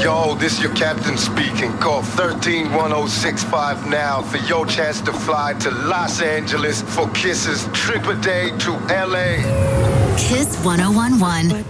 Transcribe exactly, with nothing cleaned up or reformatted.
Yo, this your captain speaking. Call thirteen one oh six five now for your chance to fly to Los Angeles for Kiss's trip a day to L A. Kiss one oh one one.